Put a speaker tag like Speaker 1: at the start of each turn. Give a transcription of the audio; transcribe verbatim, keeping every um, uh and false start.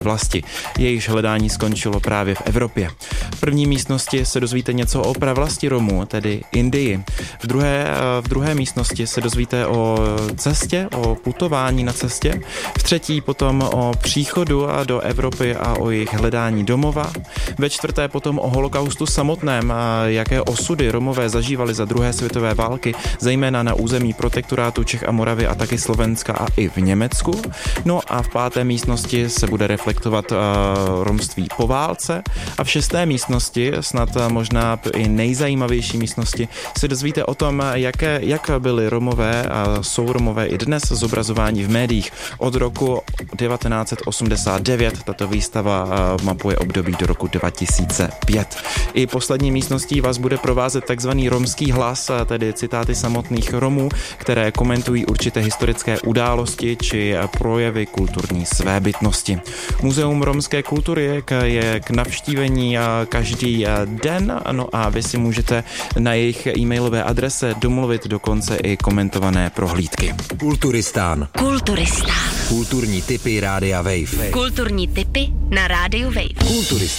Speaker 1: vlasti. Jejichž hledání skončilo právě v Evropě. V první místnosti se dozvíte něco o pravlasti Romů, tedy Indii. V druhé, v druhé místnosti se dozvíte o cestě, o putování na cestě. V třetí potom o příchodu do Evropy a o jejich hledání domova. Ve čtvrté potom o holokaustu samotném, a jaké osudy Romové zažívali za druhé světové války, zejména na území protektorátu Čech a Moravy a taky Slovenska a i v Německu. No a v páté místnosti se bude reflektovat uh, romství po válce a v šesté místnosti, snad možná i nejzajímavější místnosti, se dozvíte o tom, jaké, jak byli Romové a jsou Romové i dnes zobrazováni v médiích. Od roku devatenáct set osmdesát devět tato výstava uh, mapuje období do roku dva tisíce pět. I poslední místností vás bude provázet takzvaný romský hlas, tedy citáty samotných Romů, které komentují určité historické události či projevy kulturní svébytnosti. Muzeum romské kultury je k navštívení každý den, no a vy si můžete na jejich e-mailové adrese domluvit dokonce i komentované prohlídky.
Speaker 2: Kulturistán.
Speaker 3: Kulturistán.
Speaker 2: Kulturní tipy Rádia Wave.
Speaker 3: Kulturní tipy na Rádiu Wave.
Speaker 2: Kulturistán.